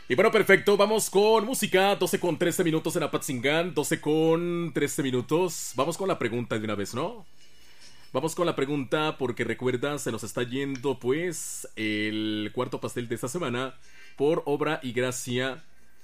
Y bueno, perfecto, vamos con música, 12 con 13 minutos en Apatzingán, 12 con 13 minutos. Vamos con la pregunta de una vez, ¿no? Vamos con la pregunta porque recuerda, se nos está yendo pues el cuarto pastel de esta semana por obra y gracia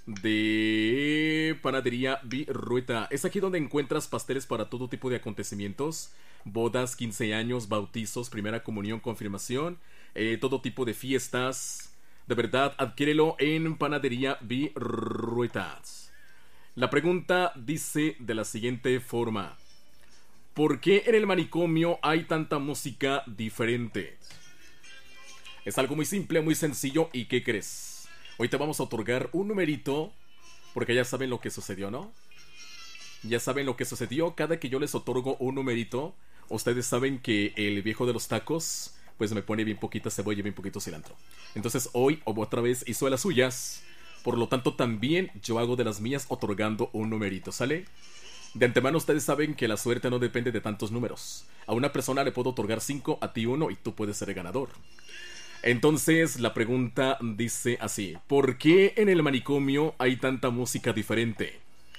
de Panadería Virrueta. Es aquí donde encuentras pasteles para todo tipo de acontecimientos, bodas, 15 años, bautizos, primera comunión, confirmación, todo tipo de fiestas. De verdad, adquiérelo en Panadería Virrueta. La pregunta dice de la siguiente forma: ¿por qué en el manicomio hay tanta música diferente? Es algo muy simple, muy sencillo. ¿Y qué crees? Hoy te vamos a otorgar un numerito, porque ya saben lo que sucedió, ¿no? Ya saben lo que sucedió. Cada que yo les otorgo un numerito, ustedes saben que el viejo de los tacos pues me pone bien poquita cebolla y bien poquito cilantro. Entonces hoy otra vez hizo de las suyas. Por lo tanto también yo hago de las mías otorgando un numerito, ¿sale? De antemano ustedes saben que la suerte no depende de tantos números. A una persona le puedo otorgar 5, a ti uno y tú puedes ser el ganador. Entonces la pregunta dice así: ¿por qué en el manicomio hay tanta música diferente?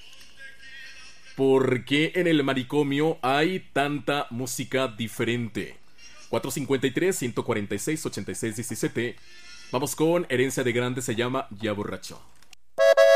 ¿Por qué en el manicomio hay tanta música diferente? 453-146-8617. Vamos con Herencia de Grande, se llama Ya Borracho.